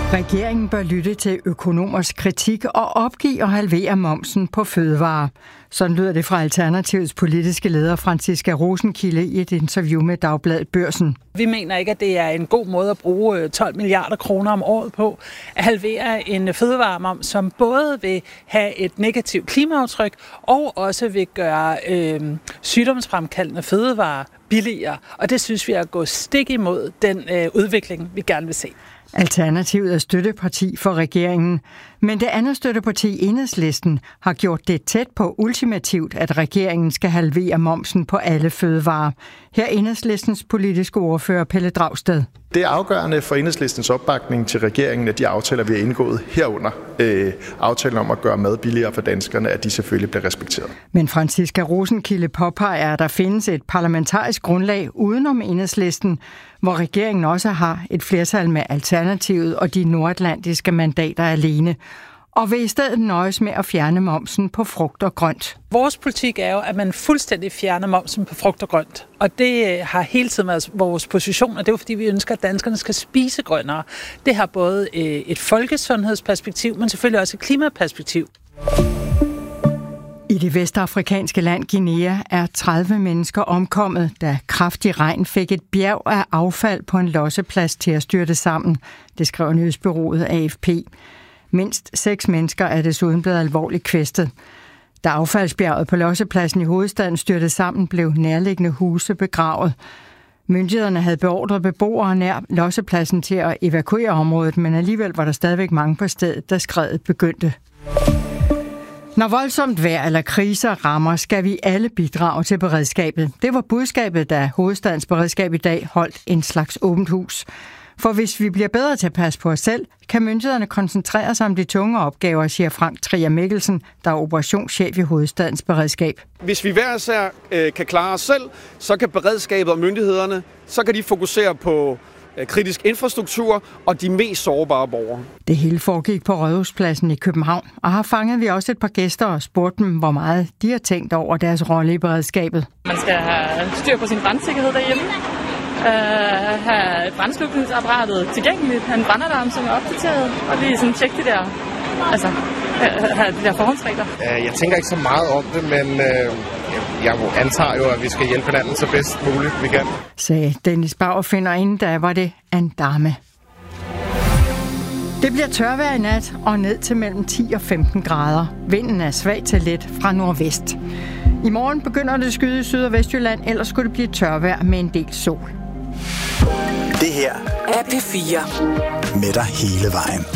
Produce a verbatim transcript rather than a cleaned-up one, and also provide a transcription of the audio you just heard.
Regeringen bør lytte til økonomers kritik og opgive og halvere momsen på fødevarer. Sådan lyder det fra Alternativets politiske leder Franciska Rosenkilde i et interview med Dagbladet Børsen. Vi mener ikke, at det er en god måde at bruge tolv milliarder kroner om året på at halvere en fødevaremoms, som både vil have et negativt klimaaftryk og også vil gøre øh, sygdomsfremkaldende fødevarer billigere. Og det synes vi er at gå stik imod den øh, udvikling, vi gerne vil se. Alternativet er støtteparti for regeringen, men det andet støtteparti, Enhedslisten, har gjort det tæt på ultimativt, at regeringen skal halvere momsen på alle fødevarer. Her er Enhedslistens politiske ordfører Pelle Dragsted. Det er afgørende for Enhedslistens opbakning til regeringen, at de aftaler, vi har indgået herunder, øh, aftalen om at gøre mad billigere for danskerne, at de selvfølgelig bliver respekteret. Men Franciska Rosenkilde påpeger, at der findes et parlamentarisk grundlag udenom Enhedslisten, hvor regeringen også har et flertal med Alternativet og de nordatlantiske mandater alene, og vil i stedet nøjes med at fjerne momsen på frugt og grønt. Vores politik er jo, at man fuldstændig fjerner momsen på frugt og grønt. Og det har hele tiden været vores position, og det er jo fordi, vi ønsker, at danskerne skal spise grønnere. Det har både et folkesundhedsperspektiv, men selvfølgelig også et klimaperspektiv. I det vestafrikanske land Guinea er tredive mennesker omkommet, da kraftig regn fik et bjerg af affald på en losseplads til at styrte sammen. Det skrev nyhedsbureauet A F P. Mindst seks mennesker er desuden blevet alvorligt kvæstet. Da affaldsbjerget på lossepladsen i hovedstaden styrtede sammen, blev nærliggende huse begravet. Myndighederne havde beordret beboere nær lossepladsen til at evakuere området, men alligevel var der stadigvæk mange på stedet, da skredet begyndte. Når voldsomt vejr eller kriser rammer, skal vi alle bidrage til beredskabet. Det var budskabet, da Hovedstadens Beredskab i dag holdt en slags åbent hus. For hvis vi bliver bedre til at passe på os selv, kan myndighederne koncentrere sig om de tunge opgaver, siger Frank Trier Mikkelsen, der er operationschef i Hovedstadens Beredskab. Hvis vi hver især øh, kan klare os selv, så kan beredskabet og myndighederne, så kan de fokusere på kritisk infrastruktur og de mest sårbare borgere. Det hele foregik på Rådhuspladsen i København, og her fangede vi også et par gæster og spurgte dem, hvor meget de har tænkt over deres rolle i beredskabet. Man skal have styr på sin brandsikkerhed derhjemme, uh, have brandslukningsapparatet tilgængeligt, have en brandalarm, som er opdateret, og lige sådan tjekke de der, altså, have de der forhåndsregler. Jeg tænker ikke så meget om det, men uh... jeg antager jo, at vi skal hjælpe hinanden så bedst muligt, vi kan. Sagde Dennis Bauerfinder, inden da var det en dame. Det bliver tørvejr i nat og ned til mellem ti og femten grader. Vinden er svag til let fra nordvest. I morgen begynder det at skyde i Syd- og Vestjylland, ellers skulle det blive tørvejr med en del sol. Det her er P fire. Med dig hele vejen.